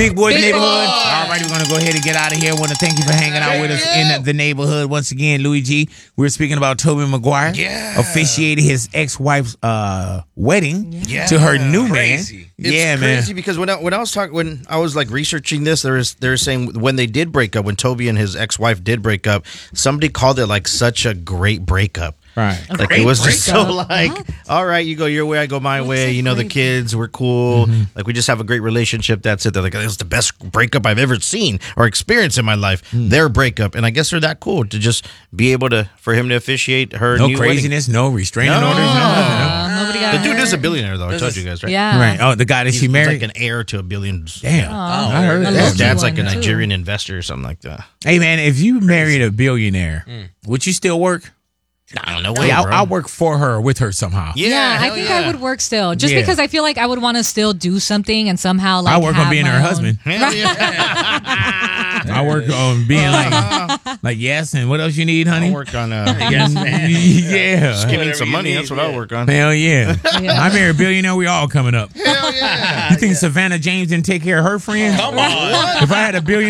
Big Boy Big Neighborhood. Boy. All right, we're going to go ahead and get out of here. I want to thank you for hanging out with us in the neighborhood. Once again, Louis G, we're speaking about Tobey Maguire. Yeah. Officiated his ex-wife's wedding to her new Crazy. man. It's crazy because when I was like researching this, they were saying when they did break up, when Toby and his ex-wife did break up, somebody called it like such a great breakup. Right. Like it was just so like, all right, you go your way, I go my way. You know, the kids, we're cool. Like we just have a great relationship. That's it. They're like, it was the best breakup I've ever seen or experienced in my life. Their breakup, and I guess they're that cool to just be able to for him to officiate her. No new craziness, no restraining orders, no nothing. Nobody got wedding. The dude hurt. is a billionaire, though. I told you guys, right? Yeah. Right. Oh, the guy that she He's married. like an heir to a billion. Damn. I heard a that. His lucky dad's like a one, too. Nigerian investor or something like that. Hey, man, if you married a billionaire, would you still work? I don't know. Way, Yeah, bro. I work for her, with her somehow. Yeah, I hell think yeah. I would work still, just Yeah. because I feel like I would want to still do something and somehow like I work on have being my her own- husband. Hell yeah. I work on being like yes, and what else you need, honey? I work on Yes, man. Yeah. give me Whatever some you money. need, That's what yeah. I work on. Hell yeah. Yeah. I married a billionaire. We all coming up. Hell yeah. You think Savannah James didn't take care of her friends? Come on. If I had a billion.